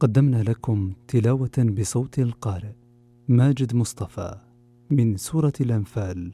قدمنا لكم تلاوة بصوت القارئ ماجد مصطفى من سورة الأنفال.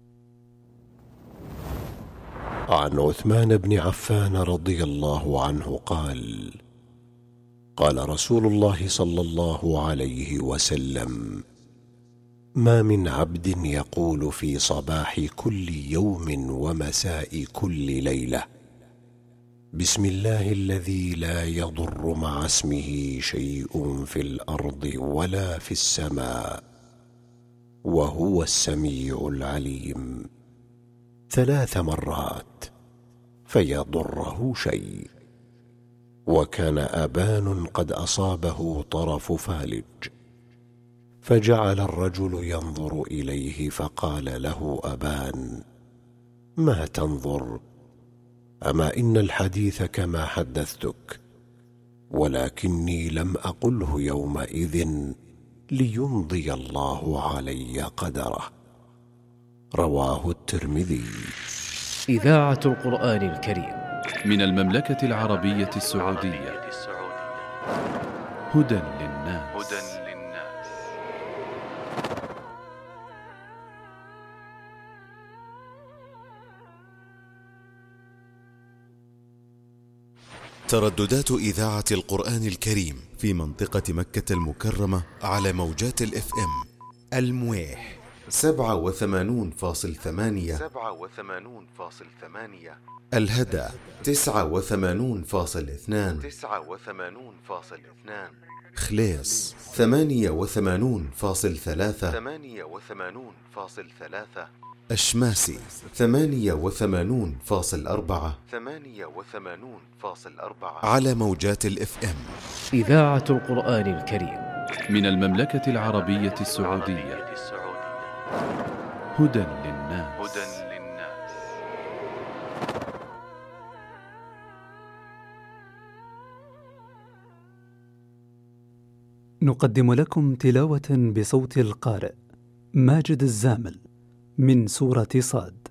عن عثمان بن عفان رضي الله عنه قال: قال رسول الله صلى الله عليه وسلم: ما من عبد يقول في صباح كل يوم ومساء كل ليلة: بسم الله الذي لا يضر مع اسمه شيء في الأرض ولا في السماء وهو السميع العليم 3 مرات فيضره شيء. وكان أبان قد أصابه طرف فالج، فجعل الرجل ينظر إليه فقال له أبان: ما تنظر؟ أما إن الحديث كما حدثتك، ولكني لم أقله يومئذ ليمضي الله علي قدره. رواه الترمذي. إذاعة القرآن الكريم من المملكة العربية السعودية. هدى للناس. ترددات إذاعة القرآن الكريم في منطقة مكة المكرمة على موجات الاف ام: المويح 87.8، الهدى 89.2، خليص 88.3، الشماسي 88.4 على موجات الاف ام. إذاعة القرآن الكريم من المملكة العربية السعودية. هدى للناس. نقدم لكم تلاوة بصوت القارئ ماجد الزامل من سورة صاد.